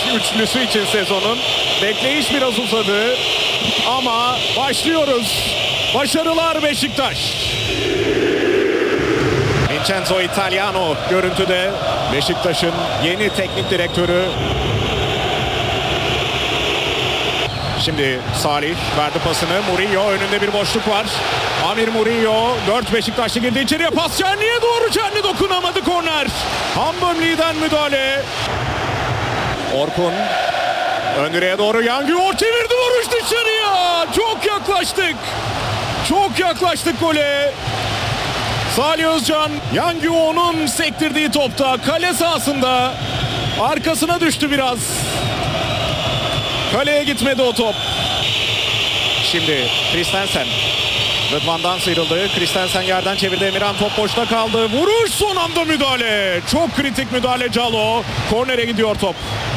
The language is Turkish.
üçlüsü için sezonun. Bekleyiş biraz uzadı ama başlıyoruz. Başarılar Beşiktaş. Vincenzo Italiano görüntüde, Beşiktaş'ın yeni teknik direktörü. Şimdi Salih verdi pasını. Murillo, önünde bir boşluk var. Amir Murillo, 4 Beşiktaşlı girdi içeriye, pas Çerni'ye doğru. Çerni dokunamadı, korner. Hambömli'den müdahale. Orkun ön direğe doğru, Yanguo çevirdi, vuruş dışarıya. Çok yaklaştık. Çok yaklaştık gole. Salih Özcan, Yanguo'nun sektirdiği topta kale sahasında arkasına düştü biraz. Kaleye gitmedi o top. Şimdi Christensen Rıdvan'dan sıyrıldı. Christensen yerden çevirdi. Emirhan, top boşta kaldı. Vuruş, son anda müdahale. Çok kritik müdahale Calo. Kornere gidiyor top.